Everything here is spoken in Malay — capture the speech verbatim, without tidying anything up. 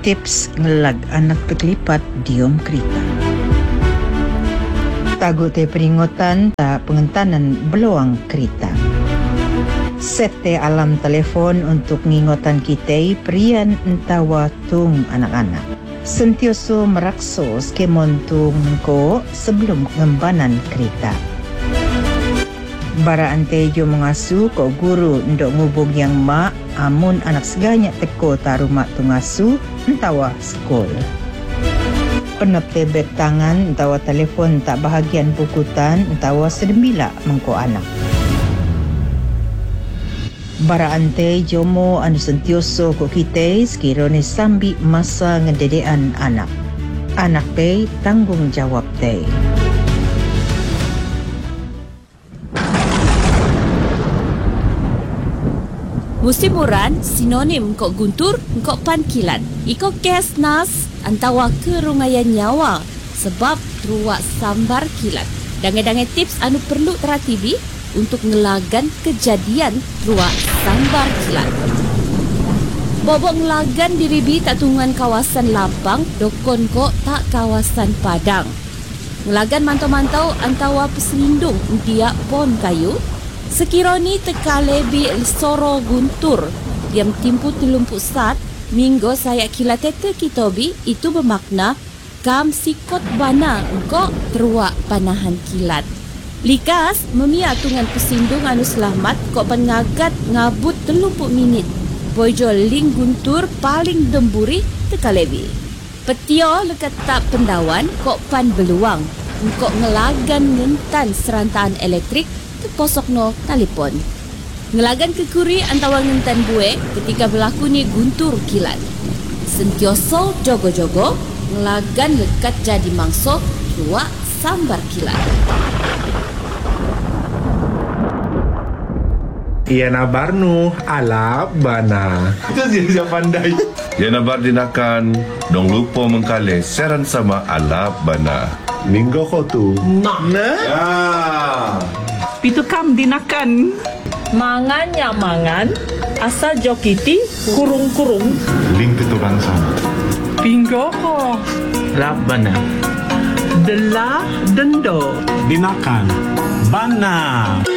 tips ngelag anak peglipat diom kereta. Tago te peringatan ta pengentanan beluang kereta. Set te alam telefon untuk ngingotan kita perian entawa tung anak-anak. Sentioso merakso skemon tung ko sebelum ngembanan kereta. Bara ante jo mengasu ko guru ndok ngubung yang mak amun anak seganya teko taru mak tu ngasu entawa skol. Penep tebet tangan entawa telefon tak bahagian bukutan entawa sedembila mengko anak. Bara ante jomo anu sentioso ko kita sekirone sambi masa ngededean anak. Anak te tanggung jawab te. Musimuran sinonim kok guntur kok pankilan. Iko kes nas antawa kerungayan nyawa sebab truak sambar kilat. Dangai-dangai tips anu perlu terhatibi untuk ngelagan kejadian truak sambar kilat. Bobok ngelagan diribi tak tungguan kawasan lapang dokon kok tak kawasan padang. Ngelagan mantau-mantau antawa peselindung dia pon kayu. Sekironi tekalebi soro guntur diam timpu telumpuk sat minggo saya kilatete kitobi itu bermakna kam sikot bana engkau teruak panahan kilat. Likas memia tungan pesindung anu selamat kok pengagat ngabut telumpuk minit. Bojo ling guntur paling demburi tekalebi. Petio lekat tak pendawan kok pan beluang engkau ngelagan ngentan serantaan elektrik posok no talipon. Ngelagan kekuri antawa ngentan buek ketika berlaku ni guntur kilat. Sentioso jogo-jogo ngelagan lekat jadi mangso truak sambar kilat. Ia nabar nu ala bana. Itu dia pandai. Ia nabar dinakan dong lupa mengkale seran sama ala bana. Minggo ko tu. Nah. Nah. Ya. Pitu kam dinakan mangan ya mangan asal jokiti kurung-kurung Ling pitu bangsa pinggo ko labana dela dendo dinakan bana